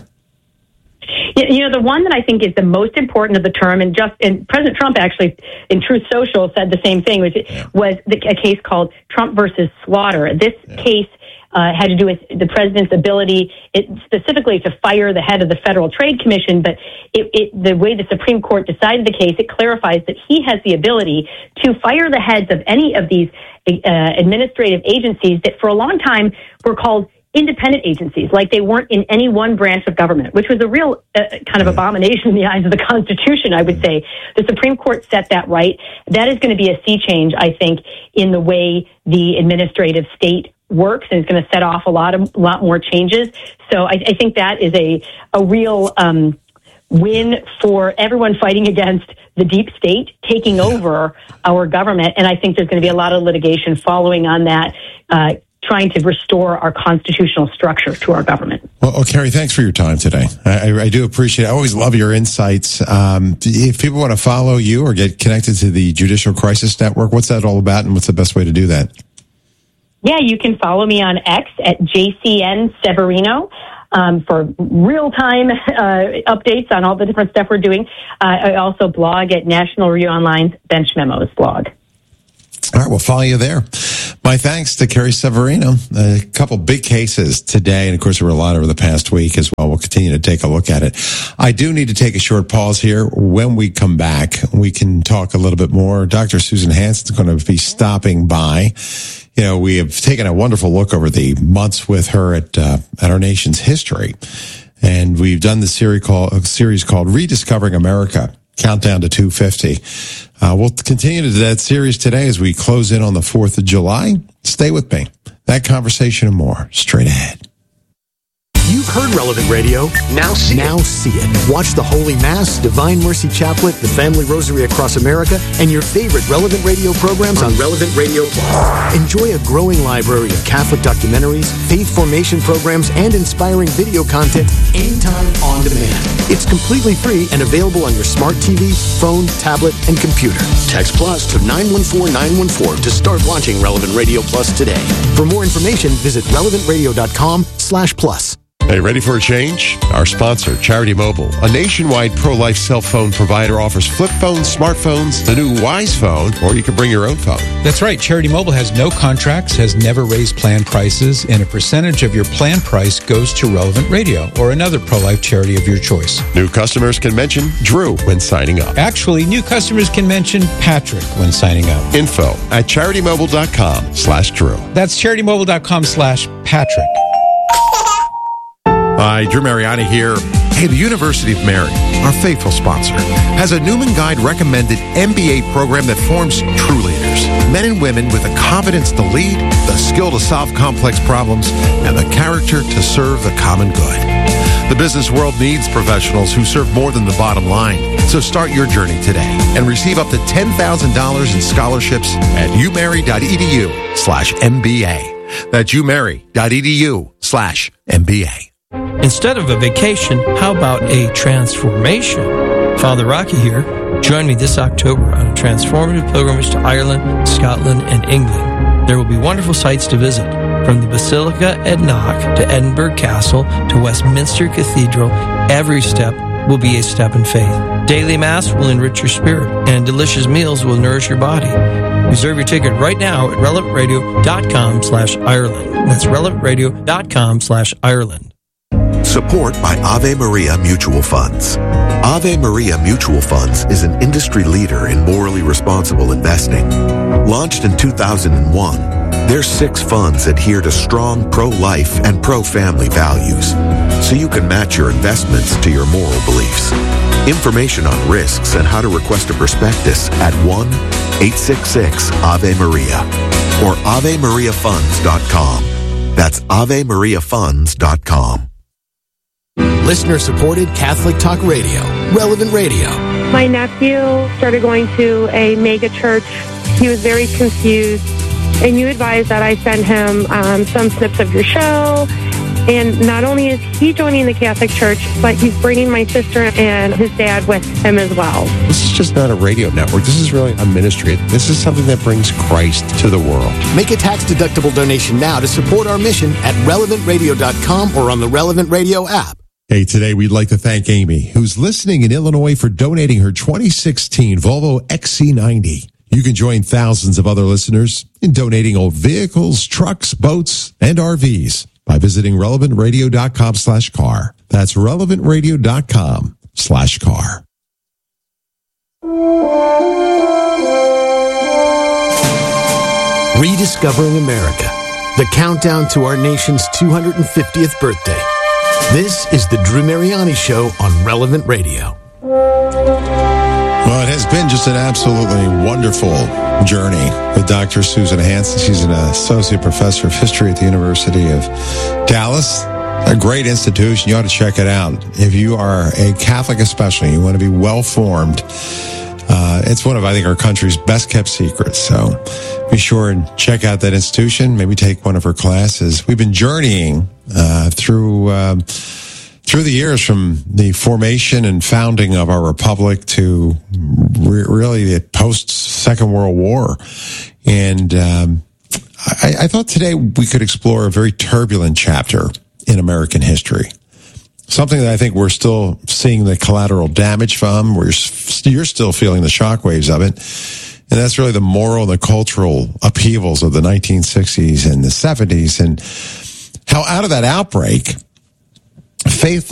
The one that I think is the most important of the term, and President Trump actually in Truth Social said the same thing, which was a case called Trump versus Slaughter. This case had to do with the president's ability, specifically to fire the head of the Federal Trade Commission. But the way the Supreme Court decided the case, it clarifies that he has the ability to fire the heads of any of these administrative agencies that for a long time were called independent agencies, like they weren't in any one branch of government, which was a real kind of abomination in the eyes of the Constitution, I would say. The Supreme Court set that right. That is going to be a sea change, I think, in the way the administrative state works, and it's going to set off a lot more changes. So I think that is a real win for everyone fighting against the deep state taking over our government. And I think there's going to be a lot of litigation following on that trying to restore our constitutional structure to our government. Well, Carrie, thanks for your time today. I do appreciate it. I always love your insights. If people want to follow you or get connected to the Judicial Crisis Network, what's that all about and what's the best way to do that? Yeah, you can follow me on X at JCN Severino for real-time updates on all the different stuff we're doing. I also blog at National Review Online's Bench Memos blog. All right, we'll follow you there. My thanks to Carrie Severino. A couple big cases today, and of course there were a lot over the past week as well. We'll continue to take a look at it. I do need to take a short pause here. When we come back, we can talk a little bit more. Dr. Susan Hansen's going to be stopping by. You know, we have taken a wonderful look over the months with her at our nation's history, and we've done the series called Rediscovering America, Countdown to 250. We'll continue to that series today as we close in on the 4th of July. Stay with me. That conversation and more straight ahead. You've heard Relevant Radio. Now see it. Watch the Holy Mass, Divine Mercy Chaplet, the Family Rosary Across America, and your favorite Relevant Radio programs on Relevant Radio Plus. Enjoy a growing library of Catholic documentaries, faith formation programs, and inspiring video content anytime on demand. It's completely free and available on your smart TV, phone, tablet, and computer. Text Plus to 914914 to start watching Relevant Radio Plus today. For more information, visit relevantradio.com/plus. Hey, ready for a change? Our sponsor, Charity Mobile, a nationwide pro-life cell phone provider, offers flip phones, smartphones, the new Wise Phone, or you can bring your own phone. That's right. Charity Mobile has no contracts, has never raised plan prices, and a percentage of your plan price goes to Relevant Radio or another pro-life charity of your choice. New customers can mention Drew when signing up. Actually, new customers can mention Patrick when signing up. Info at CharityMobile.com/Drew. That's CharityMobile.com/Patrick. Hi, Drew Mariani here. Hey, the University of Mary, our faithful sponsor, has a Newman Guide recommended MBA program that forms true leaders. Men and women with the confidence to lead, the skill to solve complex problems, and the character to serve the common good. The business world needs professionals who serve more than the bottom line. So start your journey today and receive up to $10,000 in scholarships at umary.edu/MBA. That's umary.edu/MBA. Instead of a vacation, how about a transformation? Father Rocky here. Join me this October on a transformative pilgrimage to Ireland, Scotland, and England. There will be wonderful sites to visit, from the Basilica at Knock to Edinburgh Castle to Westminster Cathedral. Every step will be a step in faith. Daily Mass will enrich your spirit, and delicious meals will nourish your body. Reserve your ticket right now at relevantradio.com/Ireland. That's relevantradio.com/Ireland. Support by Ave Maria Mutual Funds. Ave Maria Mutual Funds is an industry leader in morally responsible investing. Launched in 2001, their 6 funds adhere to strong pro-life and pro-family values, so you can match your investments to your moral beliefs. Information on risks and how to request a prospectus at 1-866-AVE-MARIA or AveMariaFunds.com. That's AveMariaFunds.com. Listener-supported Catholic Talk Radio, Relevant Radio. My nephew started going to a mega church. He was very confused, and you advised that I send him some snips of your show. And not only is he joining the Catholic Church, but he's bringing my sister and his dad with him as well. This is just not a radio network. This is really a ministry. This is something that brings Christ to the world. Make a tax-deductible donation now to support our mission at relevantradio.com or on the Relevant Radio app. Hey, today we'd like to thank Amy, who's listening in Illinois, for donating her 2016 Volvo XC90. You can join thousands of other listeners in donating old vehicles, trucks, boats, and RVs by visiting relevantradio.com/car. That's relevantradio.com/car. Rediscovering America, the countdown to our nation's 250th birthday. This is the Drew Mariani Show on Relevant Radio. Well, it has been just an absolutely wonderful journey with Dr. Susan Hansen. She's an associate professor of history at the University of Dallas. A great institution. You ought to check it out. If you are a Catholic especially, you want to be well-formed, It's one of, I think, our country's best kept secrets. So be sure and check out that institution. Maybe take one of her classes. We've been journeying through the years from the formation and founding of our republic to really the post-Second World War. And I thought today we could explore a very turbulent chapter in American history. Something that I think we're still seeing the collateral damage from. You're still feeling the shockwaves of it. And that's really the moral and the cultural upheavals of the 1960s and the 70s, and how out of that outbreak, faithful